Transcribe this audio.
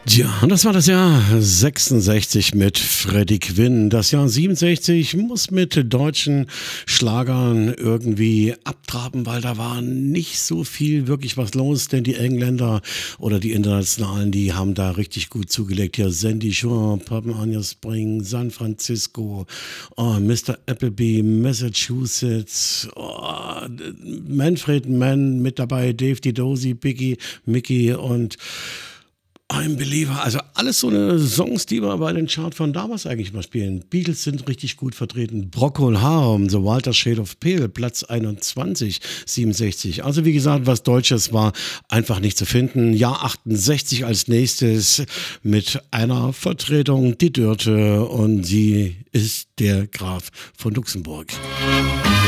Ja, und das war das Jahr 66 mit Freddie Quinn. Das Jahr 67 muss mit deutschen Schlagern irgendwie abtraben, weil da war nicht so viel wirklich was los, denn die Engländer oder die Internationalen, die haben da richtig gut zugelegt. Hier Sandy Shaw, Anya Spring, San Francisco, Mr. Appleby, Massachusetts, Manfred Mann mit dabei, Dave Dozy, Biggie, Mickey und I'm Believer, also alles so eine Songs, die wir bei den Chart von damals eigentlich mal spielen. Beatles sind richtig gut vertreten. Procol Harum, The Walter Shade of Pale, Platz 21, 67. Also wie gesagt, was Deutsches war einfach nicht zu finden. Jahr 68 als nächstes mit einer Vertretung, die Dörte, und sie ist der Graf von Luxemburg.